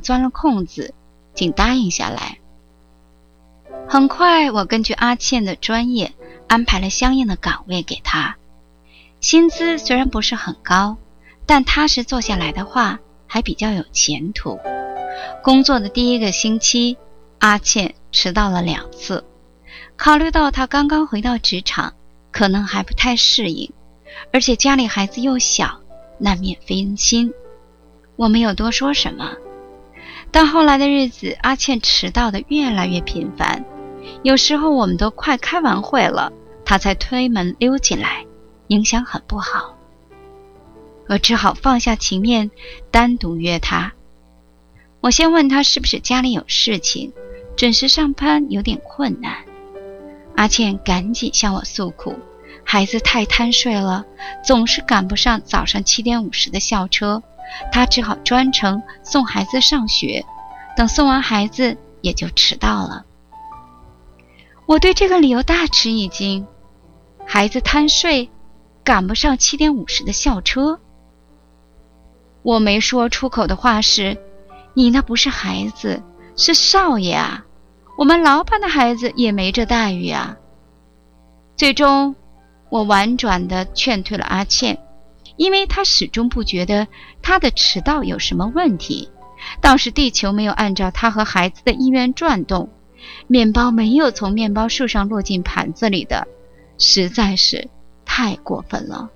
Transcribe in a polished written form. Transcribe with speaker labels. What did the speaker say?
Speaker 1: 钻了空子，竟答应下来。很快，我根据阿倩的专业安排了相应的岗位给她。薪资虽然不是很高，但踏实做下来的话，还比较有前途。工作的第1个星期，阿倩迟到了2次。考虑到她刚刚回到职场，可能还不太适应，而且家里孩子又小，难免分心。我没有多说什么。但后来的日子，阿倩迟到的越来越频繁，有时候我们都快开完会了，她才推门溜进来，影响很不好。我只好放下情面，单独约她。我先问她是不是家里有事情，准时上班有点困难。阿倩赶紧向我诉苦，孩子太贪睡了，总是赶不上早上7点50的校车，她只好专程送孩子上学，等送完孩子也就迟到了。我对这个理由大吃一惊，孩子贪睡，赶不上7点50的校车。我没说出口的话是，你那不是孩子，是少爷啊，我们老板的孩子也没这待遇啊。最终我婉转地劝退了阿倩，因为她始终不觉得她的迟到有什么问题，倒是地球没有按照她和孩子的意愿转动，面包没有从面包树上落进盘子里的，实在是太过分了。